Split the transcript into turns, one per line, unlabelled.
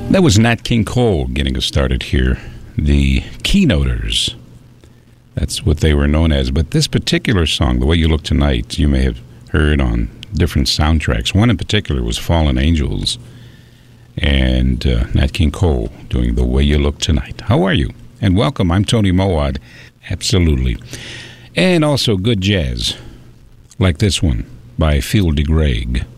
That was Nat King Cole getting us started here. The Keynoters. That's what they were known as. But this particular song, The Way You Look Tonight, you may have heard on different soundtracks. One in particular was Fallen Angels. And Nat King Cole doing The Way You Look Tonight. How are you? And welcome. I'm Tony Mowat. Absolutely. And also good jazz, like this one by Phil DeGreg.